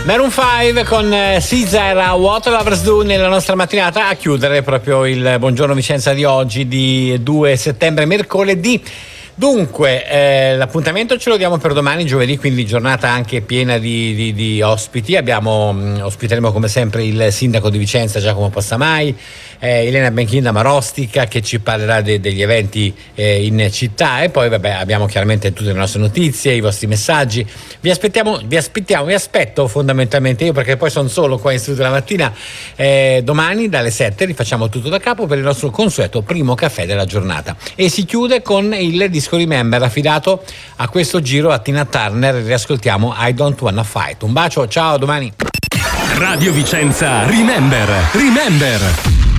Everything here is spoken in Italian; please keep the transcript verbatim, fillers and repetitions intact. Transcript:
Maroon cinque con Caesar a What Lovers Do nella nostra mattinata, a chiudere proprio il Buongiorno Vicenza di oggi, di due settembre, mercoledì. Dunque, eh, l'appuntamento ce lo diamo per domani, giovedì, quindi giornata anche piena di, di, di ospiti. Abbiamo, mh, ospiteremo come sempre il sindaco di Vicenza, Giacomo Passamai, eh, Elena Benchin Marostica, che ci parlerà de, degli eventi eh, in città, e poi vabbè abbiamo chiaramente tutte le nostre notizie, i vostri messaggi. Vi aspettiamo, vi aspettiamo, vi aspetto fondamentalmente io, perché poi sono solo qua in studio la mattina. Eh, domani dalle sette rifacciamo tutto da capo per il nostro consueto primo caffè della giornata, e si chiude con il disco Remember affidato a questo giro a Tina Turner. Riascoltiamo I Don't Wanna Fight. Un bacio, ciao, a domani. Radio Vicenza Remember, Remember.